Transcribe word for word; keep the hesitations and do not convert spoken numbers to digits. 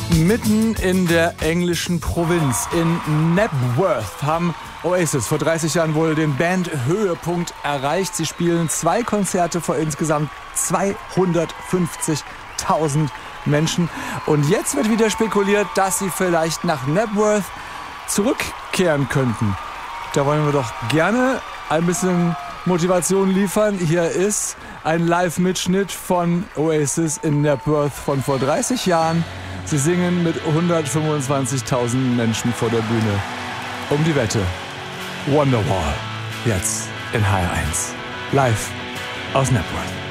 Mitten in der englischen Provinz, in Knebworth, haben Oasis vor dreißig Jahren wohl den Bandhöhepunkt erreicht. Sie spielen zwei Konzerte vor insgesamt zweihundertfünfzigtausend Menschen. Und jetzt wird wieder spekuliert, dass sie vielleicht nach Knebworth zurückkehren könnten. Da wollen wir doch gerne ein bisschen Motivation liefern. Hier ist ein Live-Mitschnitt von Oasis in Knebworth von vor dreißig Jahren. Sie singen mit hundertfünfundzwanzigtausend Menschen vor der Bühne. Um die Wette. Wonderwall. Jetzt in H R eins. Live aus Knebworth.